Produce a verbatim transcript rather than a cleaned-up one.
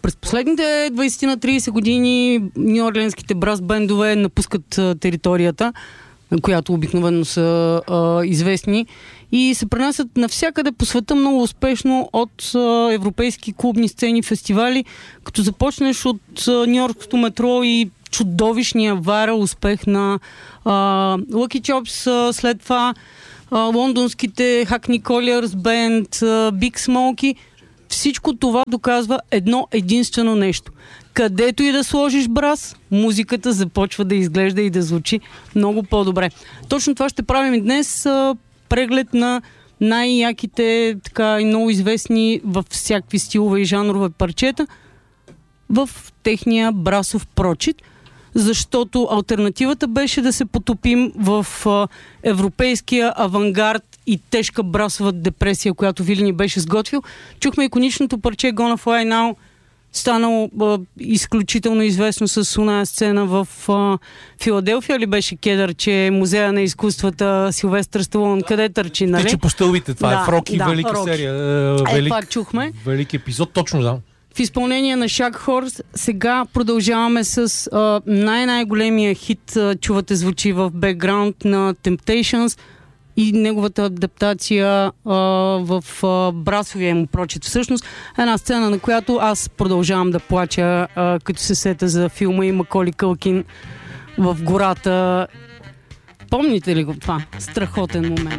През последните двайсет на трийсет години нюорлеанските брас бендове напускат а, територията, на която обикновено са а, известни, и се пренасят навсякъде по света много успешно от а, европейски клубни сцени, фестивали, като започнеш от Ню-Йоркското метро и чудовищния вайрал успех на а, Lucky Chops, а, след това а, лондонските Hackney Colliers Band, а, Big Smoky. Всичко това доказва едно единствено нещо. Където и да сложиш брас, музиката започва да изглежда и да звучи много по-добре. Точно това ще правим и днес. А, преглед на най-яките, така и много известни във всякакви стилове и жанрове парчета в техния брасов прочит, защото алтернативата беше да се потопим в а, европейския авангард и тежка брасова депресия, която Вили ни беше сготвил. Чухме иконичното парче Gonna Fly Now, станало а, изключително известно с оная сцена в а, Филаделфия, ли беше кедър, че музея на изкуствата Силвестър Сталон, къде търчи, нали? Тече по стълбите, това да, е в Роки, да, велика Роки. серия. Е, Велик, това чухме. Велик епизод, точно да. В изпълнение на Шак Хорс сега продължаваме с а, най-най-големия хит, а, чувате звучи в бекграунд на Temptations и неговата адаптация а, в а, брасовия му прочит. Всъщност една сцена, на която аз продължавам да плача, а, като се сета за филма и Маколи Кълкин в гората. Помните ли го това? Страхотен момент.